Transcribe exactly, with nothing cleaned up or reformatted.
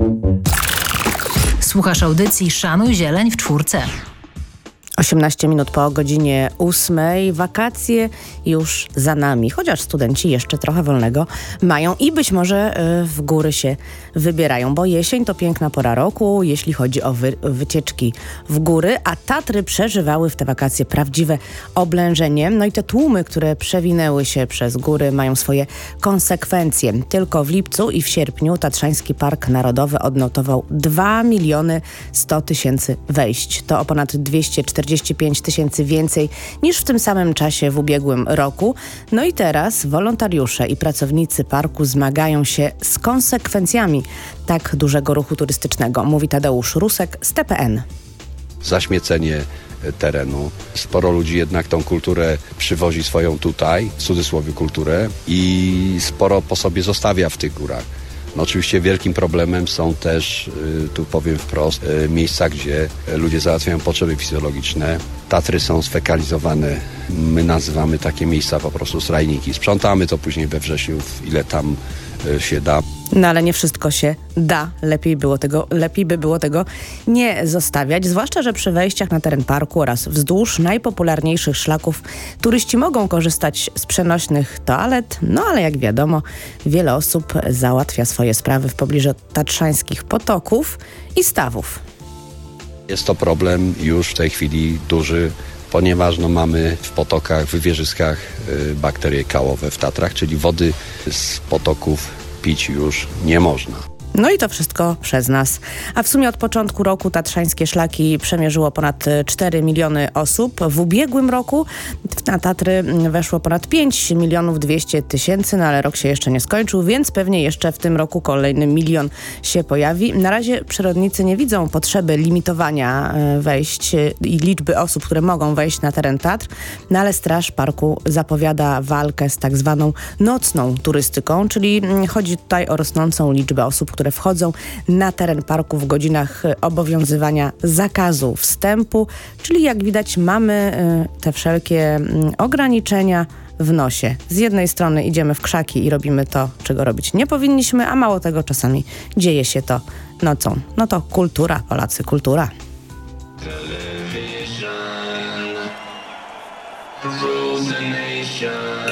Słuchasz audycji Szanuj Zieleń w czwórce. osiemnaście minut po godzinie ósmej. Wakacje już za nami, chociaż studenci jeszcze trochę wolnego mają i być może w góry się wybierają, bo jesień to piękna pora roku, jeśli chodzi o wy- wycieczki w góry, a Tatry przeżywały w te wakacje prawdziwe oblężenie. No i te tłumy, które przewinęły się przez góry, mają swoje konsekwencje. Tylko w lipcu i w sierpniu Tatrzański Park Narodowy odnotował dwa miliony sto tysięcy wejść. To o ponad dwieście czterdzieści pięć tysięcy więcej niż w tym samym czasie w ubiegłym roku. No i teraz wolontariusze i pracownicy parku zmagają się z konsekwencjami tak dużego ruchu turystycznego, mówi Tadeusz Rusek z T P N. Zaśmiecenie terenu. Sporo ludzi jednak tą kulturę przywozi swoją tutaj, w cudzysłowie kulturę, i sporo po sobie zostawia w tych górach. No oczywiście wielkim problemem są też, tu powiem wprost, miejsca, gdzie ludzie załatwiają potrzeby fizjologiczne. Tatry są sfekalizowane. My nazywamy takie miejsca po prostu srajniki. Sprzątamy to później we wrześniu, ile tam się da. No ale nie wszystko się da. Lepiej, było tego, lepiej by było tego nie zostawiać, zwłaszcza, że przy wejściach na teren parku oraz wzdłuż najpopularniejszych szlaków turyści mogą korzystać z przenośnych toalet, no ale jak wiadomo, wiele osób załatwia swoje sprawy w pobliżu tatrzańskich potoków i stawów. Jest to problem już w tej chwili duży, ponieważ no, mamy w potokach, w wywierzyskach y, bakterie kałowe w Tatrach, czyli wody z potoków pić już nie można. No i to wszystko przez nas. A w sumie od początku roku tatrzańskie szlaki przemierzyło ponad cztery miliony osób. W ubiegłym roku na Tatry weszło ponad pięć milionów dwieście tysięcy, no ale rok się jeszcze nie skończył, więc pewnie jeszcze w tym roku kolejny milion się pojawi. Na razie przyrodnicy nie widzą potrzeby limitowania wejść i liczby osób, które mogą wejść na teren Tatr, no ale Straż Parku zapowiada walkę z tak zwaną nocną turystyką, czyli chodzi tutaj o rosnącą liczbę osób, które wchodzą na teren parku w godzinach obowiązywania zakazu wstępu, czyli jak widać mamy te wszelkie ograniczenia w nosie. Z jednej strony idziemy w krzaki i robimy to, czego robić nie powinniśmy, a mało tego, czasami dzieje się to nocą. No to kultura, Polacy, kultura. Television rules the nation.